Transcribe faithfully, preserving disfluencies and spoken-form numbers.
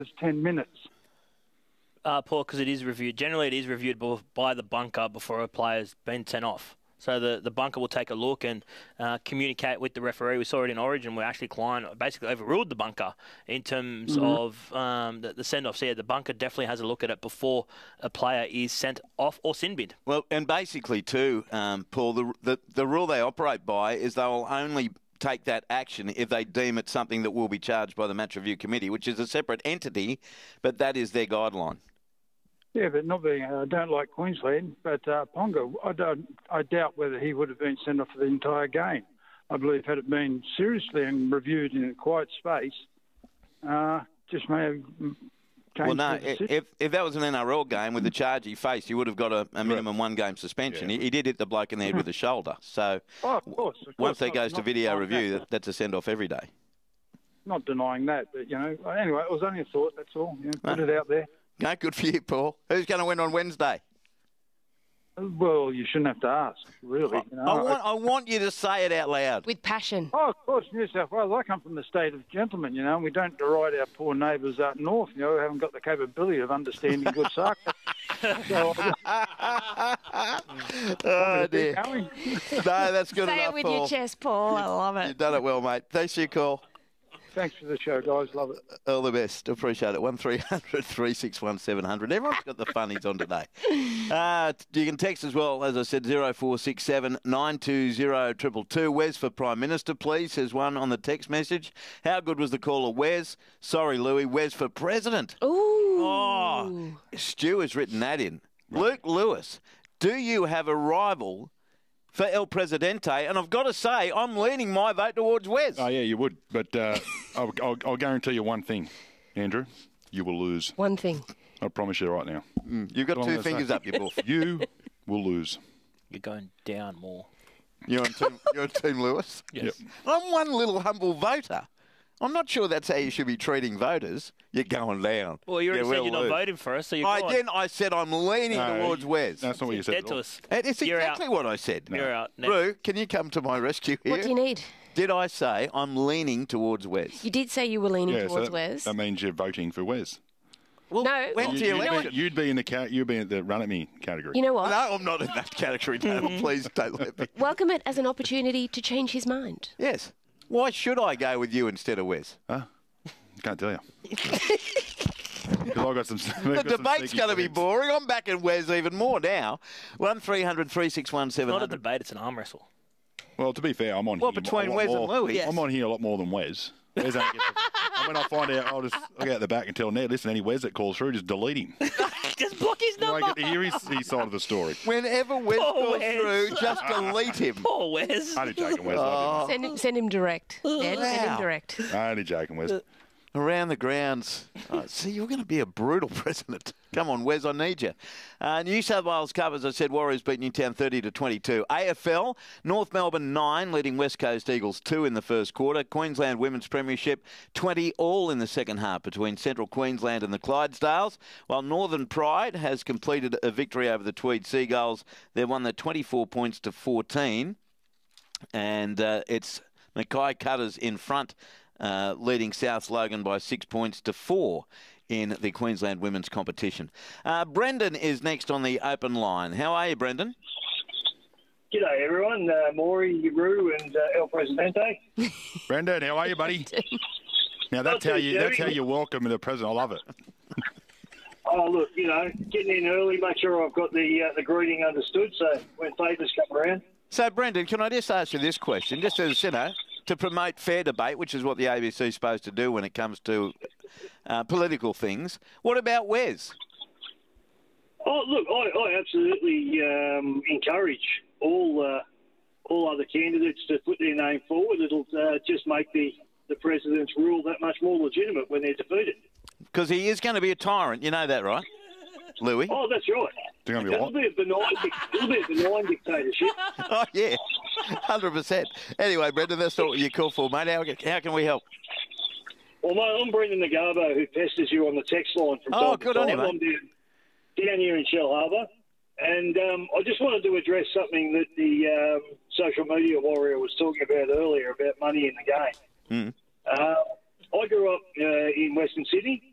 ten minutes. Uh, Paul, because it is reviewed. Generally, it is reviewed by the bunker before a player's been sent off. So the, the bunker will take a look and uh, communicate with the referee. We saw it in Origin where Ashley Klein basically overruled the bunker in terms mm-hmm. of um, the, the send-off. So yeah, the bunker definitely has a look at it before a player is sent off or sin-binned. Well, and basically too, um, Paul, the, the the rule they operate by is they will only take that action if they deem it something that will be charged by the Match Review Committee, which is a separate entity, but that is their guideline. Yeah, but not being, I don't like Queensland, but uh, Ponga, I don't, I doubt whether he would have been sent off for the entire game. I believe had it been seriously and reviewed in a quiet space, uh, just may have changed. Well, no, if if that was an N R L game with the charge he faced, he would have got a, a minimum one-game suspension. Yeah. He, he did hit the bloke in the head with the shoulder. So oh, of course, of course, once that not, goes to video review, that. that's a send-off every day. Not denying that, but, you know, anyway, it was only a thought, that's all. You know, put no. it out there. No, good for you, Paul. Who's going to win on Wednesday? Well, you shouldn't have to ask, really. You know, I, want, I want you to say it out loud. With passion. Oh, of course, New South Wales. I come from the state of gentlemen, you know, and we don't deride our poor neighbours up north, you know, who haven't got the capability of understanding good soccer. so, oh, dear. No, that's good Say enough, it with Paul. your chest, Paul. I love it. You've done it well, mate. Thanks for your call. Thanks for the show, guys. Love it. All the best. Appreciate it. one three hundred three six one seven hundred. Everyone's got the funnies on today. Uh, you can text as well, as I said, zero four six seven nine two zero two two two. Wes for Prime Minister, please, says one on the text message. How good was the caller, Wes? Sorry, Louis. Wes for President. Ooh. Oh, Stu has written that in. Right. Luke Lewis, do you have a rival for El Presidente? And I've got to say, I'm leaning my vote towards Wes. Oh, yeah, you would. But uh, I'll, I'll, I'll guarantee you one thing, Andrew. You will lose. One thing. I promise you right now. Mm, you've got Go two on, fingers say. up your buff. You will lose. You're going down more. You're on Team, you're on team Lewis? Yes. Yep. I'm one little humble voter. I'm not sure that's how you should be treating voters. You're going down. Well, you already yeah, said you're not voting for us, so you're I going. Then I said I'm leaning no, towards Wes. That's not what you said Dead at all. to us. It's You're exactly out. what I said. No. You're out. Roo, can you come to my rescue here? What do you need? Did I say I'm leaning towards Wes? You did say you were leaning yeah, towards so that, Wes. That means you're voting for Wes. Well, no. when's you, the you'd, election? be, you'd be in the ca- you'd be in the run at me category. You know what? No, I'm not in that category. No, please don't let me. Welcome it as an opportunity to change his mind. Yes. Why should I go with you instead of Wes? Huh? Can't tell you. I got some, the debate's going to be boring. I'm backing Wes even more now. one three hundred three six one seven hundred. Not a debate, it's an arm wrestle. Well, to be fair, I'm on well, here. between Wes and Louis. Yes. I'm on here a lot more than Wes. Wes only gets a, and when I find out, I'll just I'll go out the back and tell Ned, listen, any Wes that calls through, just delete him. Just block his number. You know, I get to hear his, his side of the story. Whenever Wes Poor calls Wes. through, just delete him. Poor Wes. Only joking, Wes. Oh. Send him, send him direct. Ned, Wow. send him direct. Only joking, Wes. Around the grounds. Oh, see, you're going to be a brutal president. Come on, Wes, I need you. Uh, New South Wales Cup, as I said, Warriors beat Newtown thirty to twenty-two. A F L, North Melbourne nine, leading West Coast Eagles two in the first quarter. Queensland Women's Premiership twenty all in the second half between Central Queensland and the Clydesdales. While Northern Pride has completed a victory over the Tweed Seagulls. They've won the twenty-four points to fourteen. And uh, it's Mackay Cutters in front, Uh, leading South Logan by six points to four in the Queensland women's competition. Uh, Brendan is next on the open line. How are you, Brendan? G'day, everyone. Uh, Maury, Roo, and uh, El Presidente. Brendan, how are you, buddy? Now, that's how you that's how you welcome the president. I love it. Oh, look, you know, getting in early, make sure I've got the uh, the greeting understood, so when favours come around. So, Brendan, can I just ask you this question? Just as, you know, to promote fair debate, which is what the A B C is supposed to do when it comes to uh, political things. What about Wes? Oh, look, I, I absolutely um, encourage all uh, all other candidates to put their name forward. It'll uh, just make the, the president's rule that much more legitimate when they're defeated. Because he is going to be a tyrant. You know that, right, Louis? Oh, that's right. It's be it'll, be a benign, it'll be a benign dictatorship. Oh, yeah, one hundred percent. Anyway, Brendan, that's not what you call for, mate. How, how can we help? Well, mate, I'm Brendan Nagabo, who pesters you on the text line from Oh, time good to on time. you, mate. I'm down, down here in Shell Harbour. And um, I just wanted to address something that the um, social media warrior was talking about earlier, about money in the game. Mm. Uh, I grew up uh, in Western Sydney.